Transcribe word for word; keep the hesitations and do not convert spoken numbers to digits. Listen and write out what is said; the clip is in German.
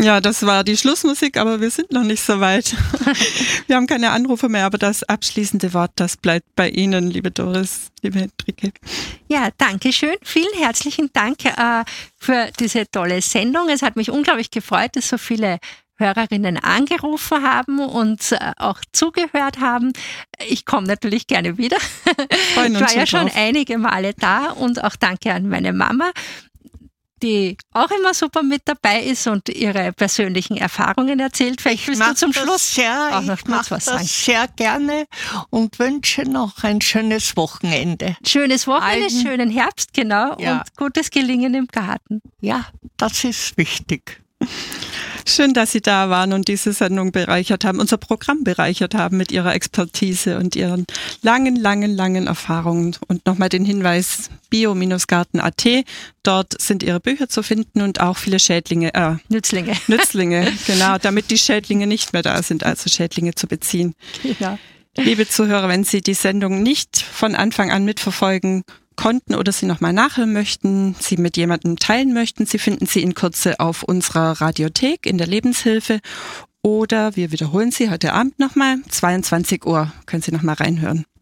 Ja, das war die Schlussmusik, aber wir sind noch nicht so weit. Wir haben keine Anrufe mehr, aber das abschließende Wort, das bleibt bei Ihnen, liebe Doris, liebe Hendrike. Ja, danke schön. Vielen herzlichen Dank äh, für diese tolle Sendung. Es hat mich unglaublich gefreut, dass so viele Hörerinnen angerufen haben und äh, auch zugehört haben. Ich komme natürlich gerne wieder. Freuen ich war uns ja schon schon drauf. einige Male da und auch danke an meine Mama, die auch immer super mit dabei ist und ihre persönlichen Erfahrungen erzählt. Vielleicht willst du zum Schluss sehr, auch noch ich kurz mache was sagen. das sehr gerne und wünsche noch ein schönes Wochenende. Schönes Wochenende, Allen- schönen Herbst, genau, Ja. und gutes Gelingen im Garten. Ja, das ist wichtig. Schön, dass Sie da waren und diese Sendung bereichert haben, unser Programm bereichert haben mit Ihrer Expertise und Ihren langen, langen, langen Erfahrungen. Und nochmal den Hinweis, bio Garten Punkt at, dort sind Ihre Bücher zu finden und auch viele Schädlinge, äh, Nützlinge. Nützlinge, genau, damit die Schädlinge nicht mehr da sind, also Schädlinge zu beziehen. Genau. Liebe Zuhörer, wenn Sie die Sendung nicht von Anfang an mitverfolgen konnten oder Sie nochmal nachhören möchten, Sie mit jemandem teilen möchten, Sie finden sie in Kürze auf unserer Radiothek in der Lebenshilfe oder wir wiederholen sie heute Abend nochmal, zweiundzwanzig Uhr, können Sie nochmal reinhören.